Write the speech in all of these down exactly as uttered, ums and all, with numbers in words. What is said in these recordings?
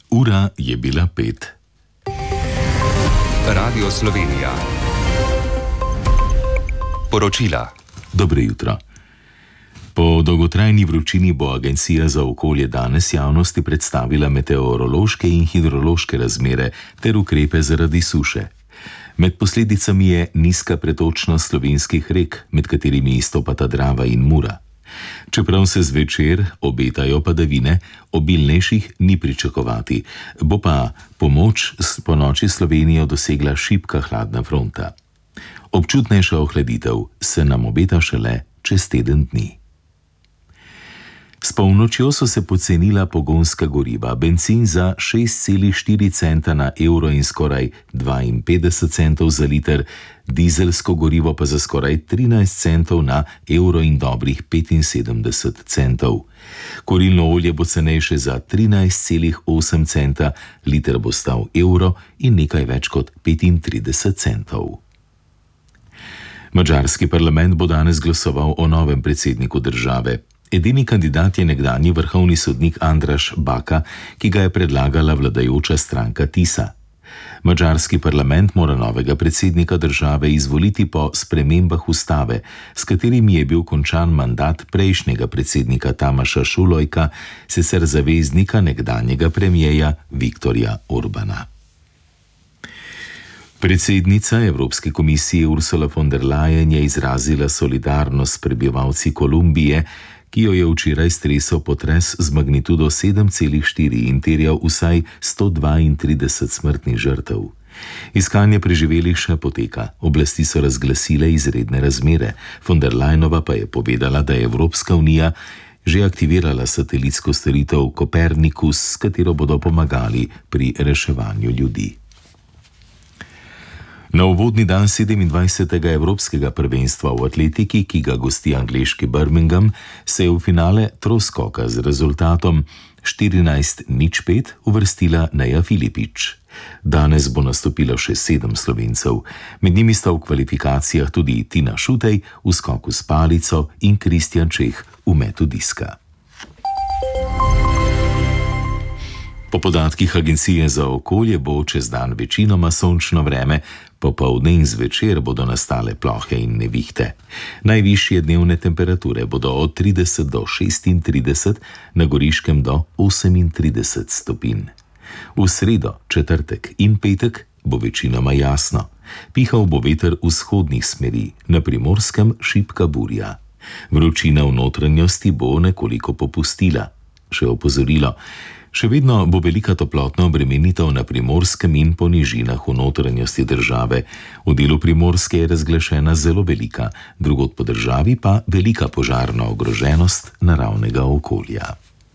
Ura je bila pet. Radio Slovenija. Poročila. Dobro jutro. Po dolgotrajni vročini bo Agencija za okolje danes javnosti predstavila meteorološke in hidrološke razmere ter ukrepe zaradi suše. Med posledicami je nizka pretočnost slovenskih rek, med katerimi izstopata Drava in Mura. Čeprav se zvečer obetajo padavine, obilnejših ni pričakovati, bo pa pomoč po noči Slovenijo dosegla šibka hladna fronta. Občutnejša ohladitev se nam obeta šele čez teden dni. S polnočjo so se pocenila pogonska goriva, bencin za šest celih štiri centa na evro in skoraj dvainpetdeset centov za liter, dizelsko gorivo pa za skoraj trinajst centov na evro in dobrih petinsedemdeset centov. Kurilno olje bo cenejše za trinajst celih osem centa, liter bo stal evro in nekaj več kot petintrideset centov. Madžarski parlament bo danes glasoval o novem predsedniku države. Edini kandidat je nekdanji vrhovni sodnik Andraš Baka, ki ga je predlagala vladajoča stranka Tisa. Madžarski parlament mora novega predsednika države izvoliti po spremembah ustave, s katerimi je bil končan mandat prejšnjega predsednika Tamaša Šulojka, sicer zaveznika nekdanjega premijeja Viktorja Orbana. Predsednica Evropske komisije Ursula von der Leyen je izrazila solidarnost s prebivalci Kolumbije, ki jo je včeraj stresel potres z magnitudo sedem celih štiri in terjal vsaj sto dvaintrideset smrtnih žrtev. Iskanje preživelih še poteka, oblasti so razglasile izredne razmere, von der Leyenova pa je povedala, da je Evropska unija že aktivirala satelitsko storitev Copernicus, s katero bodo pomagali pri reševanju ljudi. Na uvodni dan sedemindvajsetega Evropskega prvenstva v atletiki, ki ga gosti angleški Birmingham, se je v finale troskoka z rezultatom štirinajst nič pet uvrstila Neja Filipič. Danes bo nastopilo še sedem Slovencev, med njimi sta v kvalifikacijah tudi Tina Šutej v skoku s palico in Kristjan Čeh v metu diska. Po podatkih Agencije za okolje bo čez dan večinoma sončno vreme, popoldne in zvečer bodo nastale plohe in nevihte. Najvišje dnevne temperature bodo od trideset do šestintrideset, na Goriškem do osemintrideset stopinj. V sredo, četrtek in petek bo večinoma jasno. Pihal bo veter vzhodnih smeri, na Primorskem šibka burja. Vročina v notranjosti bo nekoliko popustila. Še opozorilo. Še vedno bo velika toplotna obremenitev na Primorskem in po nižinah v notranjosti države. V delu Primorske je razglašena zelo velika, drugod po državi pa velika požarna ogroženost naravnega okolja.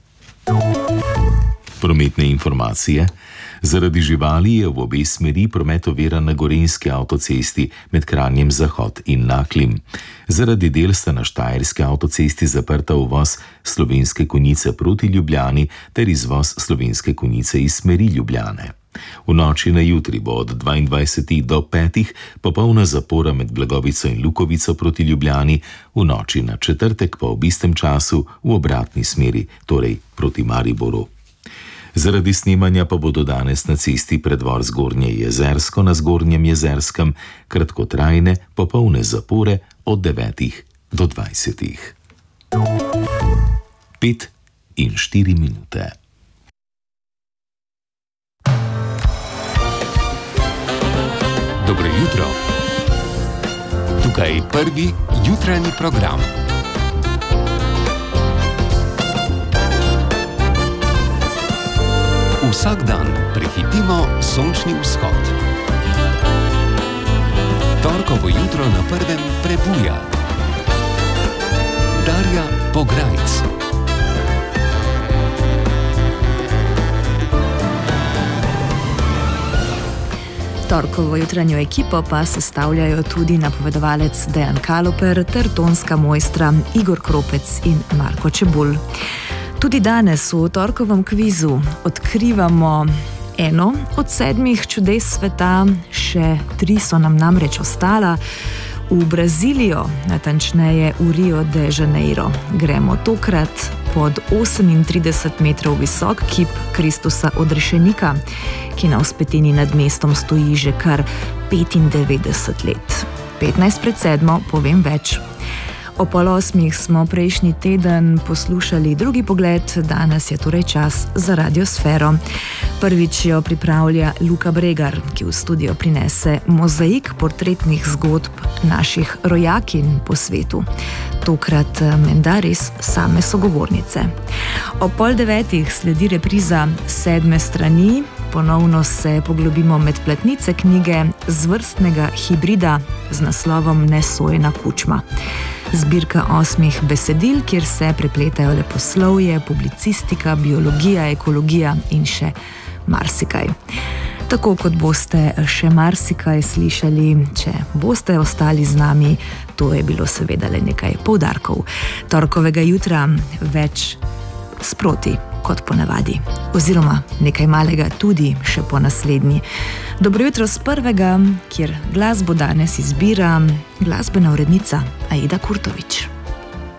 Prometne informacije. Zaradi živali je v obe smeri promet oviran na Gorenjski avtocesti med Kranjem Zahod in Naklim. Zaradi del sta na Štajerski avtocesti zaprta uvoz Slovenske Konjice proti Ljubljani ter izvoz Slovenske Konjice iz smeri Ljubljane. V noči na jutri bo od dvaindvajsetih do petih popolna zapora med Blagovico in Lukovico proti Ljubljani, v noči na četrtek pa ob istem času v obratni smeri, torej proti Mariboru. Zaradi snemanja pa bodo danes na cesti Predvor Zgornje Jezersko na Zgornjem Jezerskem kratkotrajne popolne zapore od devetih do dvajsetih. Pet in štiri minute. Dobro jutro. Tukaj prvi jutranji program. Vsak dan prehitimo sončni vzhod. Torkovo jutro na prvem prebuja. Darja Pograjc. Torkovo jutranjo ekipo pa sestavljajo tudi napovedovalec Dejan Kaloper ter tonska mojstra Igor Kropec in Marko Čebulj. Tudi danes v torkovem kvizu odkrivamo eno od sedmih čudes sveta, še tri so nam namreč ostala. V Brazilijo, natančneje v Rio de Janeiro, gremo tokrat pod osemintrideset metrov visok kip Kristusa odrešenika, ki na vzpetini nad mestom stoji že kar petindevetdeset let. petnajst pred sedmo povem več. O pol osmih smo prejšnji teden poslušali drugi pogled, danes je torej čas za Radiosfero. Prvič jo pripravlja Luka Bregar, ki v studio prinese mozaik portretnih zgodb naših rojakinj po svetu. Tokrat menda res same sogovornice. O pol devetih sledi repriza sedme strani, ponovno se poglobimo med platnice knjige zvrstnega hibrida z naslovom Nesojena kučma. Zbirka osmih besedil, kjer se prepletajo leposlovje, publicistika, biologija, ekologija in še marsikaj. Tako kot boste še marsikaj slišali, če boste ostali z nami, to je bilo seveda le nekaj poudarkov. Torkovega jutra več sproti kot ponavadi, oziroma nekaj malega tudi še po naslednji. Dobro jutro z prvega, kjer glasbo danes izbira glasbena urednica Aida Kurtovič.